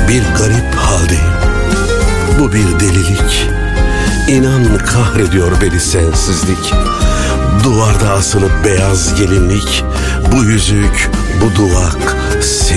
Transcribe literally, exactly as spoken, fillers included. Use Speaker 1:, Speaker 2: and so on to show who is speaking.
Speaker 1: Bir garip haldeyim. Bu bir delilik. İnan kahrediyor beni sensizlik. Duvarda asılı beyaz gelinlik, bu yüzük, bu duvak,